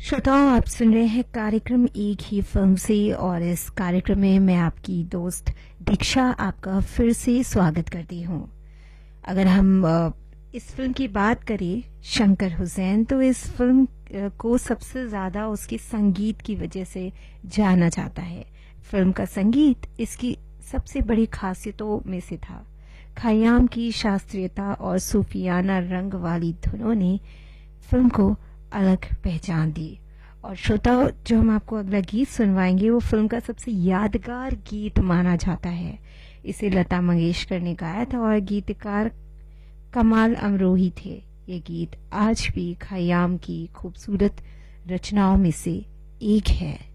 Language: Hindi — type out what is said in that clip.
श्रोताओं, आप सुन रहे हैं कार्यक्रम एक ही फिल्म से और इस कार्यक्रम में मैं आपकी दोस्त दीक्षा आपका फिर से स्वागत करती हूँ। अगर हम इस फिल्म की बात करें शंकर हुसैन, तो इस फिल्म को सबसे ज्यादा उसके संगीत की वजह से जाना जाता है। फिल्म का संगीत इसकी सबसे बड़ी खासियतों में से था। खयाम की शास्त्रीयता और सूफियाना रंग वाली धुनों ने फिल्म को अलग पहचान दी। और श्रोताओं, जो हम आपको अगला गीत सुनवाएंगे वो फिल्म का सबसे यादगार गीत माना जाता है। इसे लता मंगेशकर ने गाया था और गीतकार कमाल अमरोही थे। ये गीत आज भी खयाम की खूबसूरत रचनाओं में से एक है।